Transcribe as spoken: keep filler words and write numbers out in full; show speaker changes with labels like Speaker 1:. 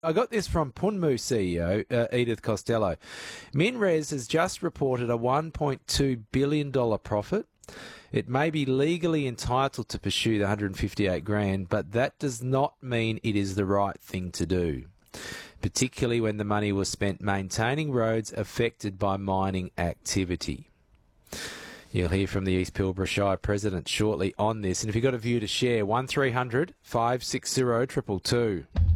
Speaker 1: I got this from Punmu C E O, uh, Edith Costello. MinRes has just reported a one point two billion dollars profit. It may be legally entitled to pursue the one hundred fifty-eight grand, but that does not mean it is the right thing to do, particularly when the money was spent maintaining roads affected by mining activity. You'll hear from the East Pilbara Shire President shortly on this. And if you've got a view to share, one three hundred five six zero two two two.